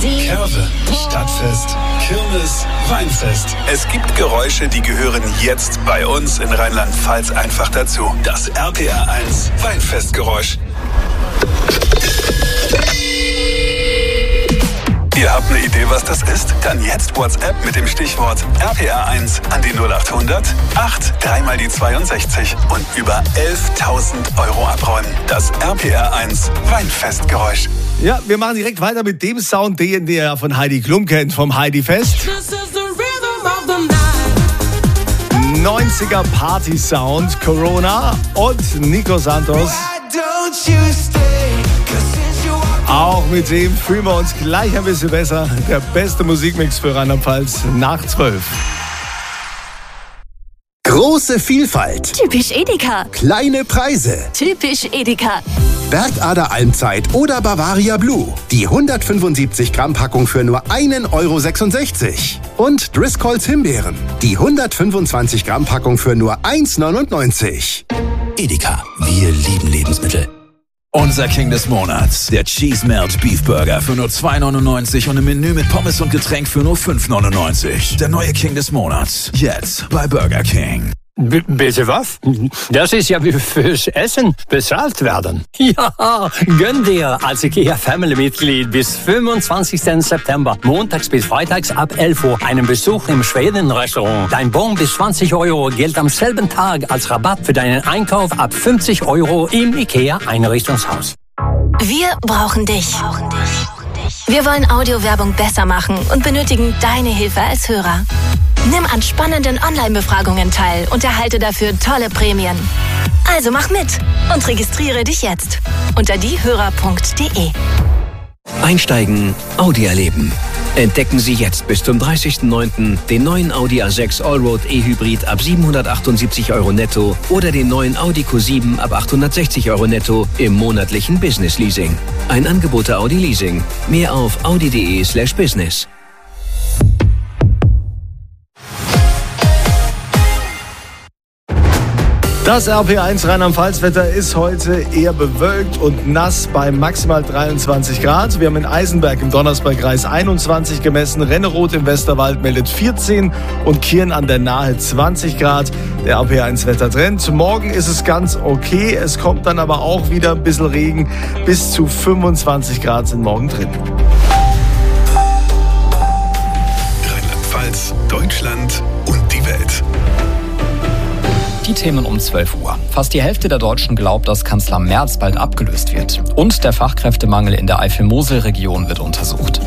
Curve, Stadtfest, Kirmes, Weinfest. Es gibt Geräusche, die gehören jetzt bei uns in Rheinland-Pfalz einfach dazu. Das RPR 1 Weinfestgeräusch. Ihr habt eine Idee, was das ist? Dann jetzt WhatsApp mit dem Stichwort RPR1 an die 0800 8 3 mal die 62 und über 11.000 € abräumen. Das RPR1 Weinfestgeräusch. Ja, wir machen direkt weiter mit dem Sound, den ihr von Heidi Klum kennt, vom Heidi-Fest. 90er Party-Sound, Corona und Nico Santos. Auch mit dem fühlen wir uns gleich ein bisschen besser. Der beste Musikmix für Rheinland-Pfalz nach 12. Große Vielfalt. Typisch Edeka. Kleine Preise. Typisch Edeka. Bergader Almzeit oder Bavaria Blue. Die 175 Gramm Packung für nur 1,66 €. Und Driscolls Himbeeren. Die 125 Gramm Packung für nur 1,99 €. Edeka, wir lieben Lebensmittel. Unser King des Monats, der Cheese Melt Beef Burger für nur 2,99 € und im Menü mit Pommes und Getränk für nur 5,99 €. Der neue King des Monats, jetzt bei Burger King. Bitte was? Das ist ja wie fürs Essen bezahlt werden. Ja, gönn dir als IKEA-Family-Mitglied bis 25. September, montags bis freitags ab 11 Uhr, einen Besuch im Schweden-Restaurant. Dein Bon bis 20 € gilt am selben Tag als Rabatt für deinen Einkauf ab 50 € im IKEA-Einrichtungshaus. Wir brauchen dich. Wir wollen Audiowerbung besser machen und benötigen deine Hilfe als Hörer. Nimm an spannenden Online-Befragungen teil und erhalte dafür tolle Prämien. Also mach mit und registriere dich jetzt unter diehörer.de. Einsteigen, Audi erleben. Entdecken Sie jetzt bis zum 30.09. den neuen Audi A6 Allroad E-Hybrid ab 778 € netto oder den neuen Audi Q7 ab 860 € netto im monatlichen Business Leasing. Ein Angebot der Audi Leasing. Mehr auf audi.de/business. Das RP1 Rheinland-Pfalz-Wetter ist heute eher bewölkt und nass bei maximal 23 Grad. Wir haben in Eisenberg im Donnersbergkreis 21 gemessen, Renneroth im Westerwald meldet 14 und Kirn an der Nahe 20 Grad. Der RP1-Wettertrend. Morgen ist es ganz okay, es kommt dann aber auch wieder ein bisschen Regen. Bis zu 25 Grad sind morgen drin. Rheinland-Pfalz, Deutschland und die Welt. Die Themen um 12 Uhr. Fast die Hälfte der Deutschen glaubt, dass Kanzler Merz bald abgelöst wird. Und der Fachkräftemangel in der Eifel-Mosel-Region wird untersucht.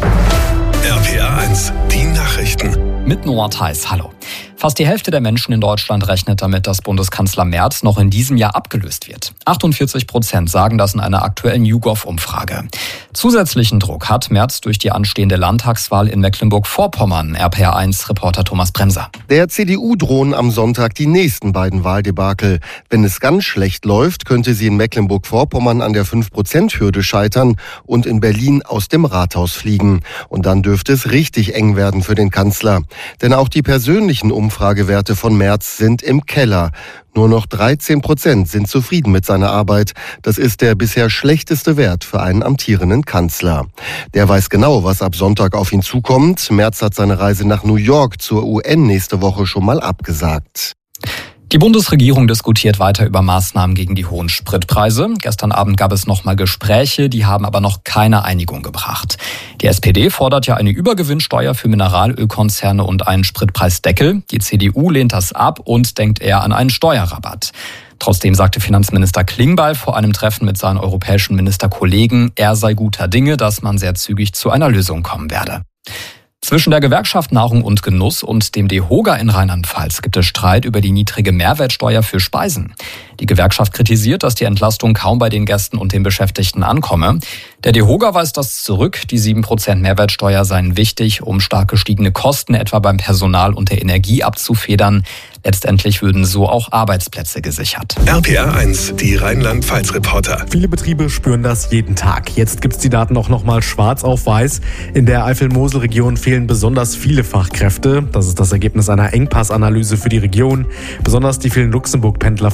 RPR1, die Nachrichten. Mit Noah Theis, hallo. Fast die Hälfte der Menschen in Deutschland rechnet damit, dass Bundeskanzler Merz noch in diesem Jahr abgelöst wird. 48% sagen das in einer aktuellen YouGov-Umfrage. Zusätzlichen Druck hat Merz durch die anstehende Landtagswahl in Mecklenburg-Vorpommern. RPR1-Reporter Thomas Bremser. Der CDU drohen am Sonntag die nächsten beiden Wahldebakel. Wenn es ganz schlecht läuft, könnte sie in Mecklenburg-Vorpommern an der 5%-Hürde scheitern und in Berlin aus dem Rathaus fliegen. Und dann dürfte es richtig eng werden für den Kanzler. Denn auch die persönlichen Umfragewerte von Merz sind im Keller. Nur noch 13% sind zufrieden mit seiner Arbeit. Das ist der bisher schlechteste Wert für einen amtierenden Kanzler. Der weiß genau, was ab Sonntag auf ihn zukommt. Merz hat seine Reise nach New York zur UN nächste Woche schon mal abgesagt. Die Bundesregierung diskutiert weiter über Maßnahmen gegen die hohen Spritpreise. Gestern Abend gab es nochmal Gespräche, die haben aber noch keine Einigung gebracht. Die SPD fordert ja eine Übergewinnsteuer für Mineralölkonzerne und einen Spritpreisdeckel. Die CDU lehnt das ab und denkt eher an einen Steuerrabatt. Trotzdem sagte Finanzminister Klingbeil vor einem Treffen mit seinen europäischen Ministerkollegen, er sei guter Dinge, dass man sehr zügig zu einer Lösung kommen werde. Zwischen der Gewerkschaft Nahrung und Genuss und dem DEHOGA in Rheinland-Pfalz gibt es Streit über die niedrige Mehrwertsteuer für Speisen. Die Gewerkschaft kritisiert, dass die Entlastung kaum bei den Gästen und den Beschäftigten ankomme. Der DEHOGA weist das zurück. Die 7% Mehrwertsteuer seien wichtig, um stark gestiegene Kosten etwa beim Personal und der Energie abzufedern. Letztendlich würden so auch Arbeitsplätze gesichert. RPR1, die Rheinland-Pfalz-Reporter. Viele Betriebe spüren das jeden Tag. Jetzt gibt's die Daten auch nochmal schwarz auf weiß. In der Eifel-Mosel-Region fehlen besonders viele Fachkräfte. Das ist das Ergebnis einer Engpassanalyse für die Region. Besonders die vielen Luxemburg-Pendler verschärfen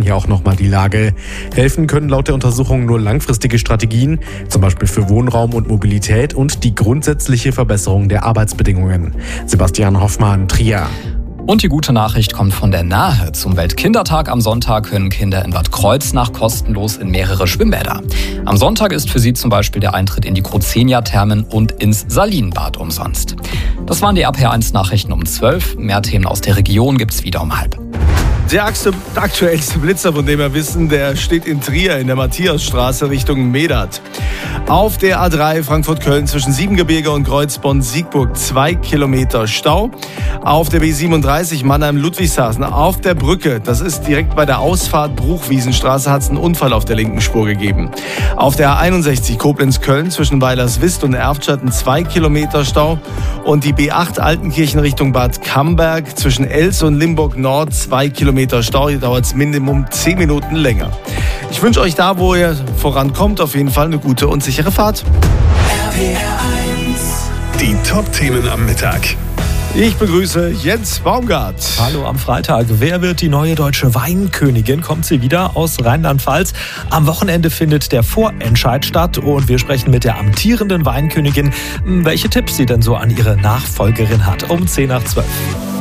hier auch nochmal die Lage. Helfen können laut der Untersuchung nur langfristige Strategien, zum Beispiel für Wohnraum und Mobilität und die grundsätzliche Verbesserung der Arbeitsbedingungen. Sebastian Hoffmann, Trier. Und die gute Nachricht kommt von der Nahe. Zum Weltkindertag am Sonntag können Kinder in Bad Kreuznach kostenlos in mehrere Schwimmbäder. Am Sonntag ist für sie zum Beispiel der Eintritt in die Cruzenia-Thermen und ins Salinenbad umsonst. Das waren die RPR1-Nachrichten um 12. Mehr Themen aus der Region gibt's wieder um 12:30. Der aktuellste Blitzer, von dem wir wissen, der steht in Trier in der Matthiasstraße Richtung Medat. Auf der A3 Frankfurt-Köln zwischen Siebengebirge und Kreuzbonn-Siegburg 2 Kilometer Stau. Auf der B37 Mannheim-Ludwigshafen auf der Brücke, das ist direkt bei der Ausfahrt Bruchwiesenstraße, hat es einen Unfall auf der linken Spur gegeben. Auf der A61 Koblenz-Köln zwischen Weilerswist und Erftstatten 2 Kilometer Stau. Und die B8 Altenkirchen Richtung Bad Camberg zwischen Els und Limburg Nord 2 Kilometer Stau. Hier dauert es Minimum 10 Minuten länger. Ich wünsche euch da, wo ihr vorankommt, auf jeden Fall eine gute und sichere Fahrt. Die Top-Themen am Mittag. Ich begrüße Jens Baumgart. Hallo am Freitag. Wer wird die neue deutsche Weinkönigin? Kommt sie wieder aus Rheinland-Pfalz? Am Wochenende findet der Vorentscheid statt und wir sprechen mit der amtierenden Weinkönigin, welche Tipps sie denn so an ihre Nachfolgerin hat. Um 10 nach 12.